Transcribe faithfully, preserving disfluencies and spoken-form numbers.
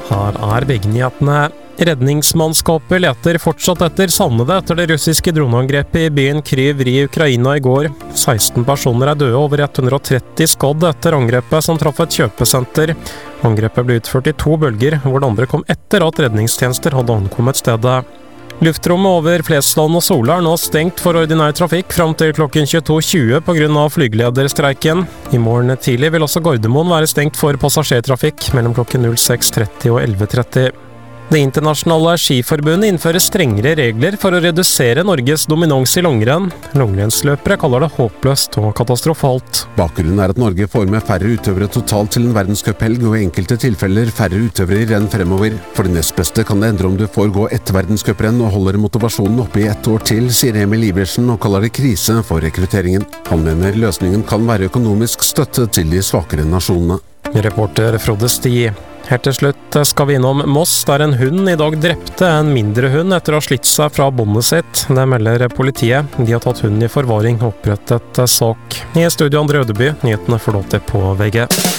Her er VG-nyhetene. Redningsmannskapet leter fortsatt etter savnede etter det russiske droneangrepet i byen Kryv i Ukraina i går. seksten personer er døde, over hundre og tretti skadd etter angrepet som traff et kjøpesenter. Angrepet ble utført i to bølger, hvor det andre kom etter at redningstjenester hadde ankommet stedet. Luftrommet over Flesland og Sola er nå stengt for ordinær trafikk fram til klokken tjueto tjue på grunn av flygelederstreiken. I morgen tidlig vil også Gardermoen være stengt for passasjertrafikk mellom klokken null seks tretti og elleve tretti. Det internasjonale skiforbundet innfører strengere regler for å redusere Norges dominans i langrenn. Langrennsløpere kaller det håpløst og katastrofalt. Bakgrunnen er at Norge får med færre utøvere totalt til en verdenscuphelg, og i enkelte tilfeller færre utøvere i renn fremover. For det nest beste kan det endre om du får gå ett verdenscuprenn og holder motivasjonen oppe i ett år til, sier Emil Iversen og kaller det krise for rekrutteringen. Han mener løsningen kan være økonomisk støtte til de svakere nasjonene. Reporter Frode Sti. Helt til slutt skal vi innom Moss, der en hund i dag drepte en mindre hund etter å ha slitt seg fra bondet sitt. Det melder politiet. De har tatt hunden i forvaring og opprettet sak. I studio Andre Ødeby, nyhetene får du alltid på V G.